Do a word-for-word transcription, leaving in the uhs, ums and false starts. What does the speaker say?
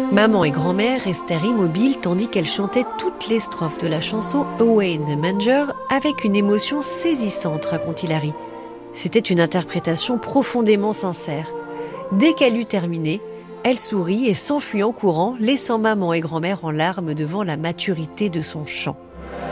Maman et grand-mère restèrent immobiles tandis qu'elle chantait toutes les strophes de la chanson Away in the Manger avec une émotion saisissante, raconte Hilary. C'était une interprétation profondément sincère. Dès qu'elle eut terminé, elle sourit et s'enfuit en courant, laissant maman et grand-mère en larmes devant la maturité de son chant.